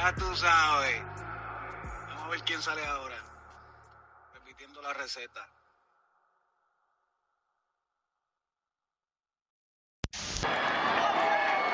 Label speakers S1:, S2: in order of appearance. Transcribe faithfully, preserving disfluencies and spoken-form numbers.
S1: Ya tú sabes. Vamos a ver quién sale ahora. Repitiendo la receta.